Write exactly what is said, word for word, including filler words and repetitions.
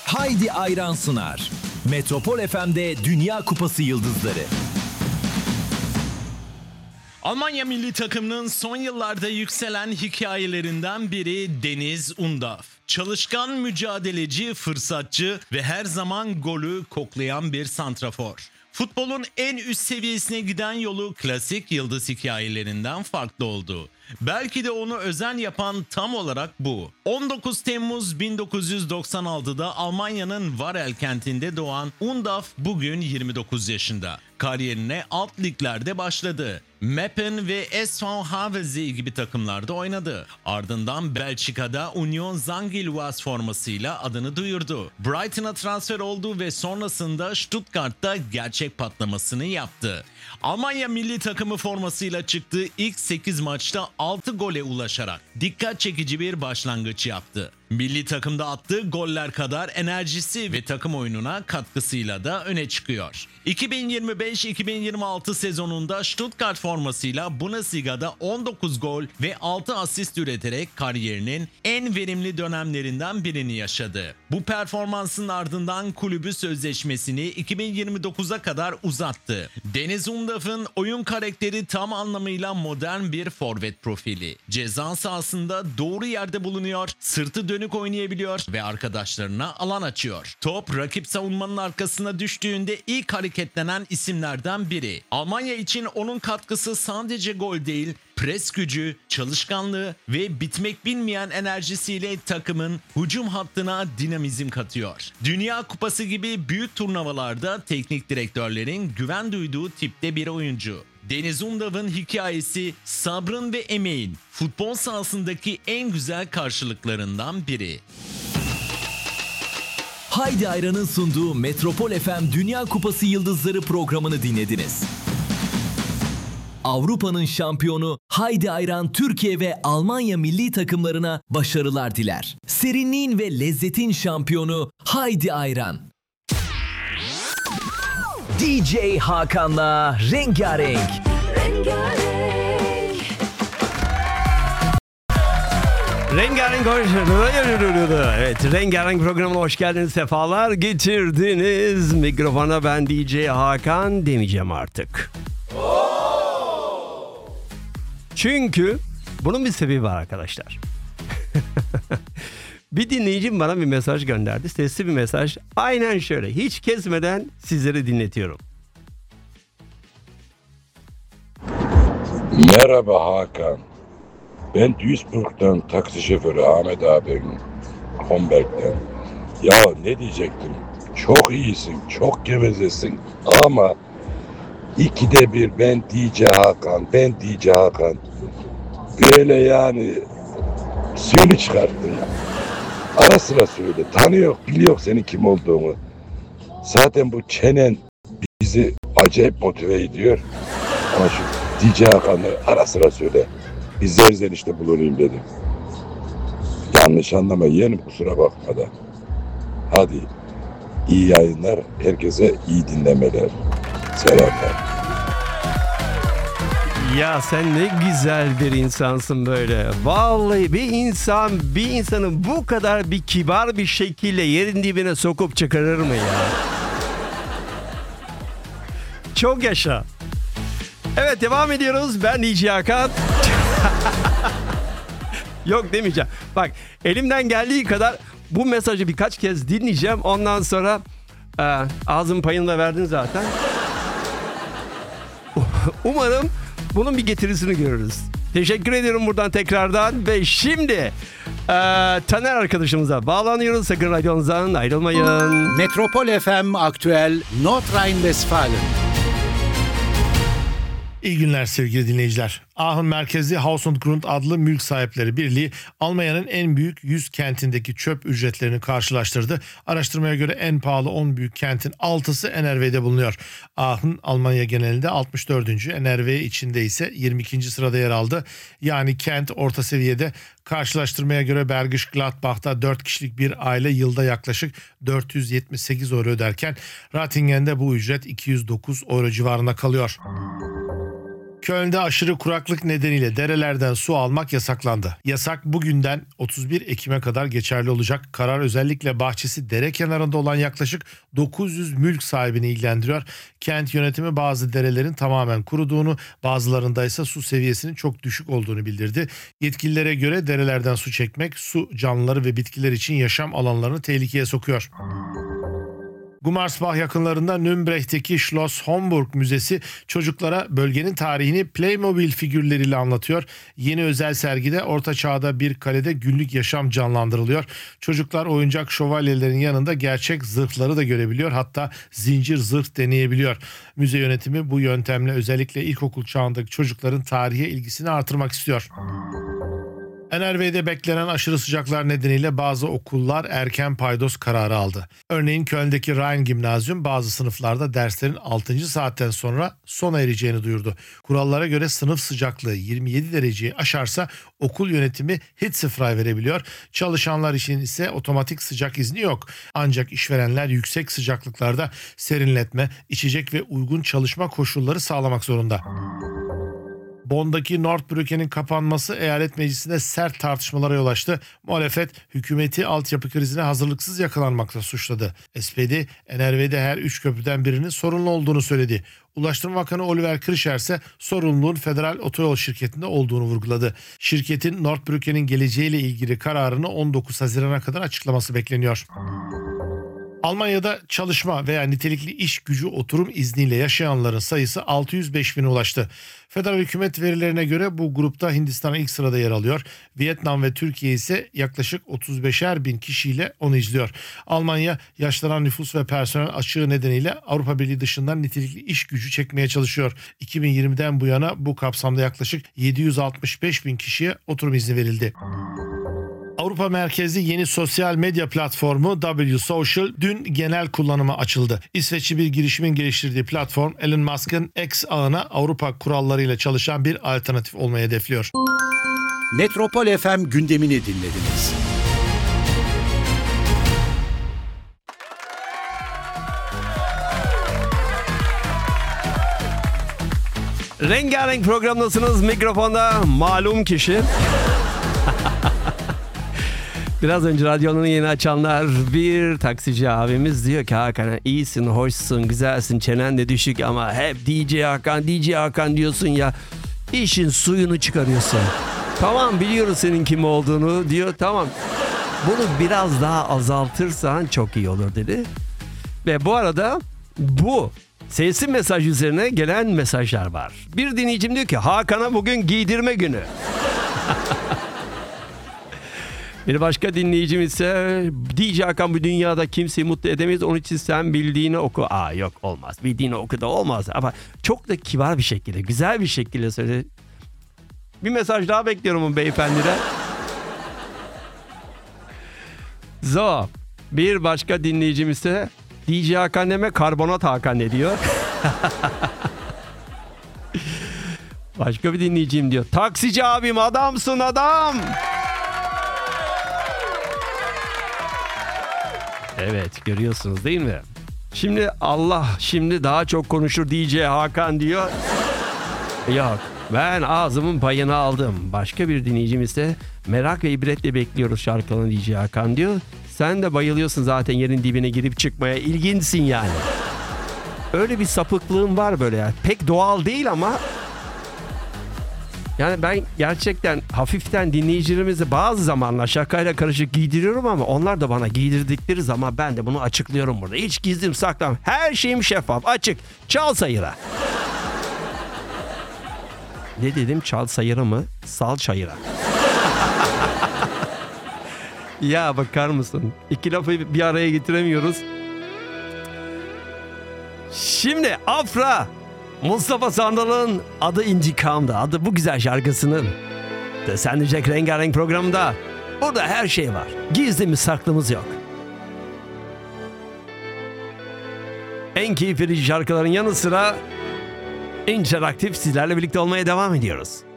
Haydi Ayran sunar. Metropol F M'de Dünya Kupası Yıldızları. Almanya milli takımının son yıllarda yükselen hikayelerinden biri Deniz Undav. Çalışkan, mücadeleci, fırsatçı ve her zaman golü koklayan bir santrafor. Futbolun en üst seviyesine giden yolu klasik yıldız hikayelerinden farklı oldu. Belki de onu özel yapan tam olarak bu. on dokuz Temmuz bin dokuz yüz doksan altıda Almanya'nın Varel kentinde doğan Undav bugün yirmi dokuz yaşında. Kariyerine alt liglerde başladı. Meppen ve S V Havelse gibi takımlarda oynadı. Ardından Belçika'da Union Saint-Gilloise formasıyla adını duyurdu. Brighton'a transfer oldu ve sonrasında Stuttgart'ta gerçek patlamasını yaptı. Almanya milli takımı formasıyla çıktığı ilk sekiz maçta altı gole ulaşarak dikkat çekici bir başlangıç yaptı. Milli takımda attığı goller kadar enerjisi ve takım oyununa katkısıyla da öne çıkıyor. iki bin yirmi beş iki bin yirmi altı sezonunda Stuttgart formasıyla Bundesliga'da on dokuz gol ve altı asist üreterek kariyerinin en verimli dönemlerinden birini yaşadı. Bu performansın ardından kulübü sözleşmesini iki bin yirmi dokuza kadar uzattı. Deniz Undav'ın oyun karakteri tam anlamıyla modern bir forvet profili. Ceza sahasında doğru yerde bulunuyor, sırtı dönük oynayabiliyor ve arkadaşlarına alan açıyor. Top rakip savunmanın arkasına düştüğünde ilk hareketlenen isimlerden biri. Almanya için onun katkısı sadece gol değil, pres gücü, çalışkanlığı ve bitmek bilmeyen enerjisiyle takımın hücum hattına dinamizm katıyor. Dünya Kupası gibi büyük turnuvalarda teknik direktörlerin güven duyduğu tipte bir oyuncu. Deniz Undav'ın hikayesi sabrın ve emeğin futbol sahasındaki en güzel karşılıklarından biri. Haydi Ayran'ın sunduğu Metropol F M Dünya Kupası Yıldızları programını dinlediniz. Avrupa'nın şampiyonu Haydi Ayran Türkiye ve Almanya milli takımlarına başarılar diler. Serinliğin ve lezzetin şampiyonu Haydi Ayran. D J Hakan'la Rengarenk. Rengarenk. Rengarenk Evet, Rengarenk programına hoş geldiniz, sefalar getirdiniz. Mikrofona ben D J Hakan demeyeceğim artık. Çünkü bunun bir sebebi var arkadaşlar. Bir dinleyicim bana bir mesaj gönderdi. Sesli bir mesaj. Aynen şöyle. Hiç kesmeden sizlere dinletiyorum. Merhaba Hakan. Ben Duisburg'dan taksi şoförü Ahmet abim. Homberg'den. Ya ne diyecektim? Çok iyisin, çok gevezesin ama ikide bir ben D J Hakan, ben D J Hakan. Böyle yani suyunu çıkarttın. Ara sıra söyle. Tanıyor, biliyor senin kim olduğunu. Zaten bu çenen bizi acayip motive ediyor. Ama şu D J Hakan'ı ara sıra söyle. Bir zerzenişte bulunayım dedim. Yanlış anlama yeğenim, kusura bakma da. Hadi iyi yayınlar, herkese iyi dinlemeler. Selamlar. Ya sen ne güzel bir insansın böyle. Vallahi bir insan bir insanı bu kadar bir kibar bir şekilde yerin dibine sokup çıkarır mı ya? Çok yaşa. Evet, devam ediyoruz. Ben D J Hakan. Yok demeyeceğim. Bak, elimden geldiği kadar bu mesajı birkaç kez dinleyeceğim. Ondan sonra e, ağzın payını da verdin zaten. Umarım bunun bir getirisini görürüz. Teşekkür ediyorum buradan tekrardan. Ve şimdi e, Taner arkadaşımıza bağlanıyoruz. Sakın radyonuzdan ayrılmayın. Metropol F M Aktüel Nordrhein-Westfalen. İyi günler sevgili dinleyiciler. Aachen merkezli Haus und Grund adlı mülk sahipleri birliği Almanya'nın en büyük yüz kentindeki çöp ücretlerini karşılaştırdı. Araştırmaya göre en pahalı on büyük kentin altısı N R V'de bulunuyor. Aachen Almanya genelinde altmış dördüncü N R V içinde ise yirmi ikinci sırada yer aldı. Yani kent orta seviyede. Karşılaştırmaya göre Bergisch Gladbach'ta dört kişilik bir aile yılda yaklaşık dört yüz yetmiş sekiz euro öderken Rattingen'de bu ücret iki yüz dokuz euro civarında kalıyor. Köln'de aşırı kuraklık nedeniyle derelerden su almak yasaklandı. Yasak bugünden otuz bir Ekim'e kadar geçerli olacak. Karar özellikle bahçesi dere kenarında olan yaklaşık dokuz yüz mülk sahibini ilgilendiriyor. Kent yönetimi bazı derelerin tamamen kuruduğunu, bazılarında ise su seviyesinin çok düşük olduğunu bildirdi. Yetkililere göre derelerden su çekmek su canlıları ve bitkiler için yaşam alanlarını tehlikeye sokuyor. Gummersbach yakınlarında Nürnberg'teki Schloss Homburg Müzesi çocuklara bölgenin tarihini Playmobil figürleriyle anlatıyor. Yeni özel sergide Orta Çağ'da bir kalede günlük yaşam canlandırılıyor. Çocuklar oyuncak şövalyelerin yanında gerçek zırhları da görebiliyor. Hatta zincir zırh deneyebiliyor. Müze yönetimi bu yöntemle özellikle ilkokul çağındaki çocukların tarihe ilgisini artırmak istiyor. N R V'de beklenen aşırı sıcaklar nedeniyle bazı okullar erken paydos kararı aldı. Örneğin Köln'deki Rhein Gimnazyum bazı sınıflarda derslerin altıncı saatten sonra sona ereceğini duyurdu. Kurallara göre sınıf sıcaklığı yirmi yedi dereceyi aşarsa okul yönetimi Hitzefrei verebiliyor. Çalışanlar için ise otomatik sıcak izni yok. Ancak işverenler yüksek sıcaklıklarda serinletme, içecek ve uygun çalışma koşulları sağlamak zorunda. Bonn'daki Nordbrücke'nin kapanması eyalet meclisinde sert tartışmalara yol açtı. Muhalefet hükümeti altyapı krizine hazırlıksız yakalanmakla suçladı. S P D, N R V'de her üç köprüden birinin sorunlu olduğunu söyledi. Ulaştırma Bakanı Oliver Krischer ise sorumluluğun federal otoyol şirketinde olduğunu vurguladı. Şirketin Nordbrücke'nin geleceğiyle ilgili kararını on dokuz Haziran'a kadar açıklaması bekleniyor. Almanya'da çalışma veya nitelikli iş gücü oturum izniyle yaşayanların sayısı altı yüz beş bine ulaştı. Federal hükümet verilerine göre bu grupta Hindistan ilk sırada yer alıyor. Vietnam ve Türkiye ise yaklaşık otuz beşer bin kişiyle onu izliyor. Almanya yaşlanan nüfus ve personel açığı nedeniyle Avrupa Birliği dışından nitelikli iş gücü çekmeye çalışıyor. iki bin yirmiden bu yana bu kapsamda yaklaşık yedi yüz altmış beş bin kişiye oturum izni verildi. Avrupa merkezli yeni sosyal medya platformu W Social dün genel kullanıma açıldı. İsveçli bir girişimin geliştirdiği platform Elon Musk'ın X ağına Avrupa kurallarıyla çalışan bir alternatif olmayı hedefliyor. Metropol F M gündemini dinlediniz. Rengarenk programdasınız. Mikrofonda malum kişi. Biraz önce radyonun yeni açanlar, bir taksici abimiz diyor ki Hakan iyisin, hoşsun, güzelsin, çenen de düşük ama hep D J Hakan, D J Hakan diyorsun ya, işin suyunu çıkarıyorsun. Tamam biliyoruz senin kim olduğunu diyor, tamam bunu biraz daha azaltırsan çok iyi olur dedi. Ve bu arada bu sesli mesaj üzerine gelen mesajlar var. Bir dinleyicim diyor ki Hakan'a bugün giydirme günü. Bir başka dinleyicim ise D J Hakan bu dünyada kimseyi mutlu edemeyiz. Onun için sen bildiğini oku. Aa yok olmaz. Bildiğini oku da olmaz. Ama çok da kibar bir şekilde, güzel bir şekilde söyle. Bir mesaj daha bekliyorum bu beyefendiden. Zo. Bir başka dinleyicim ise D J Hakan deme karbonat Hakan ne diyor? Başka bir dinleyicim diyor. Taksici abim adamsın adam. Evet görüyorsunuz değil mi? Şimdi Allah şimdi daha çok konuşur D J Hakan diyor. Yok ben ağzımın payını aldım. Başka bir dinleyicim ise merak ve ibretle bekliyoruz şarkılarını D J Hakan diyor. Sen de bayılıyorsun zaten yerin dibine girip çıkmaya. İlginçsin yani. Öyle bir sapıklığın var böyle ya. Pek doğal değil ama... Yani ben gerçekten hafiften dinleyicilerimizi bazı zamanlar şakayla karışık giydiriyorum ama onlar da bana giydirdikleri zaman ben de bunu açıklıyorum burada. Hiç gizlim saklam. Her şeyim şeffaf, açık. Çal sayıra. Ne dedim? Çal sayıra mı? Sal çayıra. Ya bakar mısın? İki lafı bir araya getiremiyoruz. Şimdi Afra. Mustafa Sandal'ın adı İntikam'da. Adı bu güzel şarkısının. The Sandy Jack Rengarenk programında. Burada her şey var. Gizlimiz saklımız yok. En keyifli şarkıların yanı sıra interaktif sizlerle birlikte olmaya devam ediyoruz.